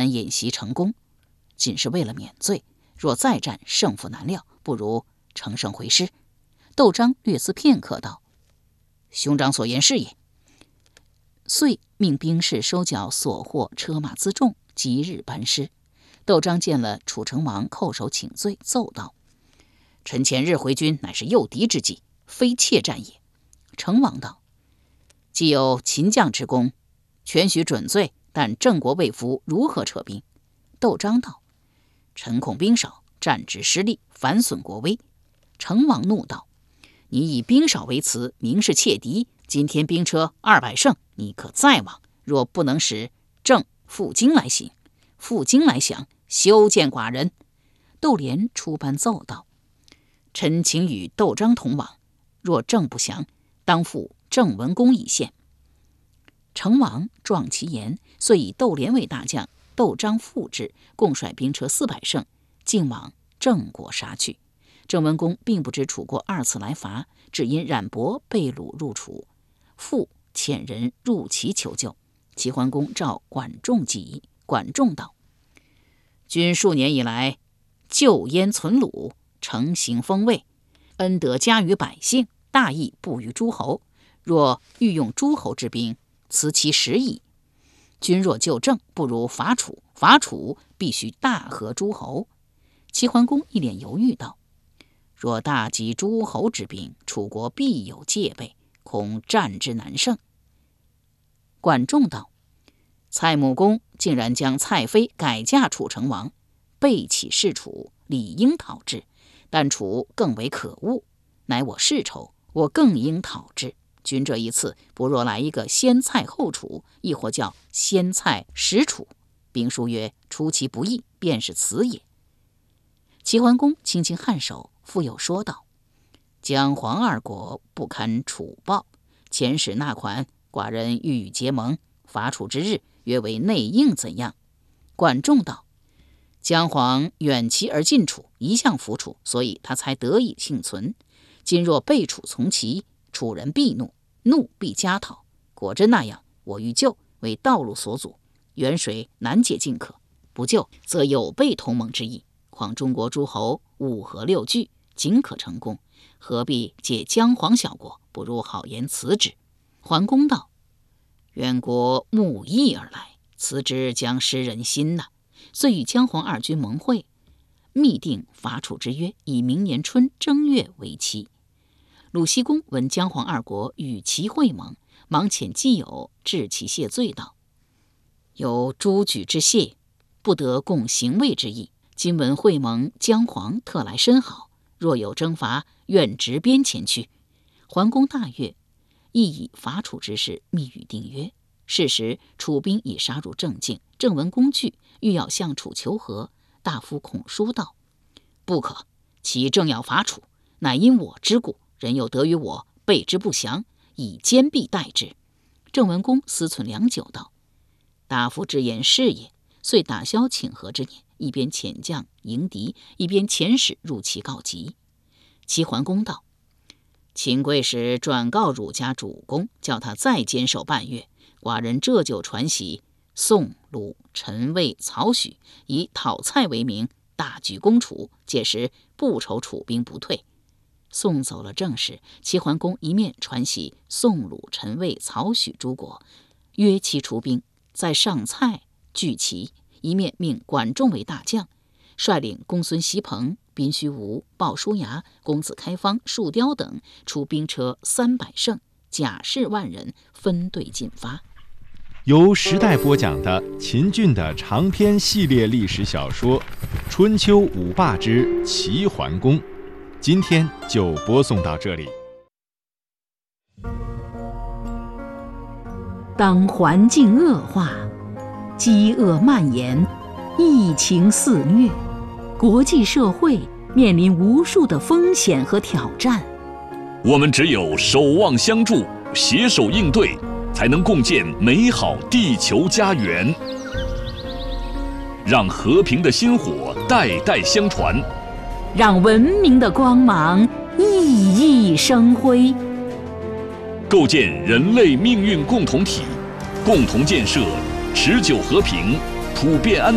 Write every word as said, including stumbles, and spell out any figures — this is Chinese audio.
然演习成功，仅是为了免罪。若再战，胜负难料，不如乘胜回师。窦章略思片刻道：“兄长所言是也。”遂命兵士收缴所获车马辎重，即日班师。窦章见了楚成王，叩首请罪，奏道：“臣前日回军，乃是诱敌之计，非怯战也。”成王道：“既有秦将之功，全许准罪，但郑国未服，如何撤兵？”窦章道：“臣恐兵少，战之失利，反损国威。”成王怒道：“你以兵少为辞，明是窃敌。今天兵车二百乘，你可再往。若不能使郑负荆来行，负荆来降，休见寡人。”窦连出班奏道：“臣请与窦章同往，若郑不降，当付郑文公以献。”成王壮其言，遂以窦连为大将，窦章副之，共率兵车四百乘，径往郑国杀去。郑文公并不知楚国二次来伐，只因冉伯被掳入楚，复遣人入齐求救。齐桓公召管仲计，管仲道：“君数年以来，救燕存鲁，承行封卫，恩德加于百姓，大义不于诸侯。若欲用诸侯之兵，辞其实矣。君若救郑，不如伐楚，伐楚必须大和诸侯。”齐桓公一脸犹豫道：“若大集诸侯之兵，楚国必有戒备，恐战之难胜。”管仲道：“蔡穆公竟然将蔡妃改嫁楚成王，背弃事楚，理应讨之。但楚更为可恶，乃我世仇，我更应讨之。君这一次，不若来一个先蔡后楚，亦或叫先蔡始楚。兵书曰：出其不意，便是此也。”齐桓公轻轻颔首，复又说道：“姜黄二国不堪楚暴，遣使纳款，寡人欲与结盟，伐楚之日，约为内应，怎样？”管仲道：“姜黄远齐而近楚，一向服楚，所以他才得以幸存。今若背楚从齐，楚人必怒，怒必加讨。果真那样，我欲救，为道路所阻，远水难解近渴；不救，则有悖同盟之意。况中国诸侯五合六拒，仅可成功，何必借姜黄小国？不如好言辞之。”桓公道：“远国慕义而来，辞之将失人心呐。”遂与姜黄二军盟会，密定伐楚之约，以明年春正月为期。鲁僖公闻姜黄二国与齐会盟，忙遣季友致其谢罪道：“有诸举之谢，不得共行魏之意。今闻会盟，姜黄特来深好，若有征伐，愿执鞭前去。”桓公大悦，亦以伐楚之事密语定约。是时楚兵已杀入郑境，郑文公惧，欲要向楚求和。大夫孔叔道：“不可，其正要伐楚，乃因我之故，人又得于我，备之不降，以坚壁待之。”郑文公思忖良久，道：“大夫之言是也。”遂打消请和之念，一边遣将迎敌，一边遣使入齐告急。齐桓公道：“秦贵使转告汝家主公，叫他再坚守半月。寡人这就传檄，宋、鲁、陈、魏、曹、许以讨蔡为名，大举攻楚，届时不愁楚兵不退。”送走了郑使，齐桓公一面传檄宋、鲁、陈、魏、曹、许诸国，约其出兵，在上蔡聚齐，一面命管仲为大将，率领公孙袭彭、宾须吴、鲍叔牙、公子开方、树雕等出兵车三百乘，甲士万人，分队进发。 由时代播讲的秦俊的长篇系列历史小说《春秋五霸之齐桓公》，今天就播送到这里。 当环境恶化，饥饿蔓延，疫情肆虐，国际社会面临无数的风险和挑战。 我们只有守望相助，携手应对，才能共建美好地球家园，让和平的薪火代代相传， 让文明的光芒熠熠生辉， 构建人类命运共同体，共同建设持久和平、普遍安